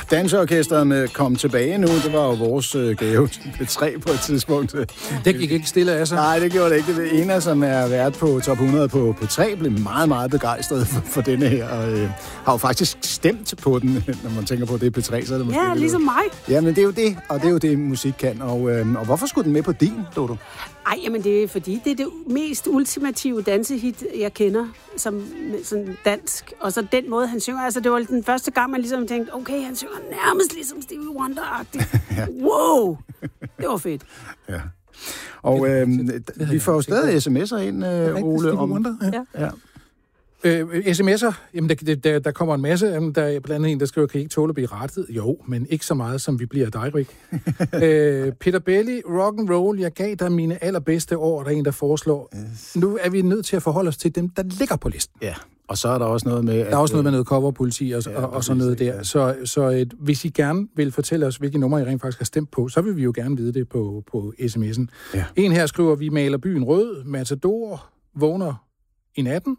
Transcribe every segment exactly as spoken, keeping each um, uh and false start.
Danseorkesterne kom tilbage nu. Det var jo vores øh, gave til P tre på et tidspunkt. Det gik ikke stille af sig. Nej, det gjorde det ikke. Det ene, som er vært på top hundrede på P tre, blev meget, meget begejstret for, for denne her. Og øh, har jo faktisk stemt på den, når man tænker på, at det er P tre, så er det måske... Ja, ligesom mig. Ja, men det er jo det, og det er jo det, musik kan. Og, øh, og hvorfor skulle den med på din, Dodo? Ej, jamen det er fordi, det er det mest ultimative dansehit, jeg kender, som sådan dansk. Og så den måde, han synger. Altså, det var den første gang, man ligesom tænkte, okay, han synger nærmest ligesom Stevie Wonder-agtigt. Ja. Wow! Det var fedt. Ja. Og øh, vi får jo stadig sms'er ind, øh, Ole, om... Ja. Ja. Øh, sms'er, jamen der, der, der kommer en masse. Der er blandt andet en, der skriver, kan I ikke tåle at blive rettet? Jo, men ikke så meget, som vi bliver dig, Rik. øh, Peter Belli, rock and roll, jeg gav dig mine allerbedste år, der er en, der foreslår. Yes. Nu er vi nødt til at forholde os til dem, der ligger på listen. Ja, og så er der også noget med... Der er også noget med noget coverpoliti og, ja, og, og sådan noget der. Ja. Så, så et, hvis I gerne vil fortælle os, hvilke numre I rent faktisk har stemt på, så vil vi jo gerne vide det på, på sms'en. Ja. En her skriver, vi maler byen rød, Matador, vågner i natten.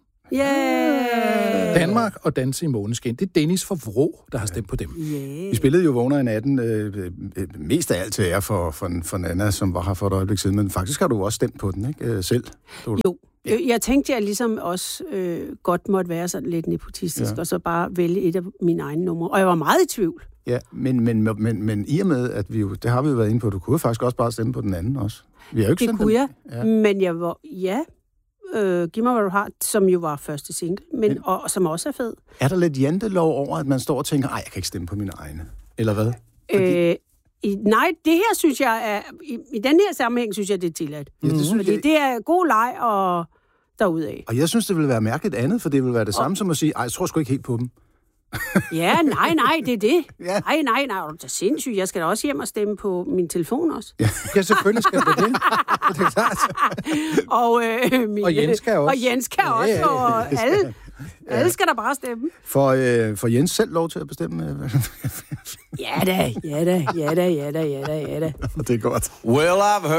Yeah. Danmark og Danse i Måneskin. Det er Dennis fra Vrå, der har stemt på dem. Yeah. Vi spillede jo Vågner i natten øh, øh, mest af alt til ære for, for, for Nana, som var her for et øjeblik siden, men faktisk har du også stemt på den, ikke? Øh, selv. Du... Jo. Ja. Jeg tænkte, jeg ligesom også øh, godt måtte være sådan lidt nepotistisk, ja. Og så bare vælge et af mine egne numre. Og jeg var meget i tvivl. Ja, men, men, men, men i og med, at vi jo, det har vi jo været inde på, du kunne faktisk også bare stemme på den anden også. Vi har jo ikke det kunne den. jeg, ja. Men jeg var, ja... Øh, Giv mig, hvad du har, som jo var første single, men, men og, og som også er fed. Er der lidt jantelov over, at man står og tænker, ej, jeg kan ikke stemme på mine egne? Eller hvad? Fordi... Øh, i, nej, det her synes jeg er... I, i den her sammenhæng synes jeg, det er tilladt. Ja, det synes Fordi jeg... det er god leg og derudad. Og jeg synes, det ville være mærkeligt andet, for det ville være det og... samme som at sige, ej, jeg tror sgu ikke helt på dem. Ja, nej, nej, det er det. Ja. Nej, nej, nej, det er sindssygt. Jeg skal da også hjem og stemme på min telefon også. Ja, ja selvfølgelig skal det det. Det er klart. Og, øh, min, og Jens skal også. Og Jens skal også, ja, og alle, ja. alle skal da bare stemme. For, øh, for Jens selv lov til at bestemme? Ja da, ja da, ja da, ja da, ja da, ja da. Det er godt. Well, I've heard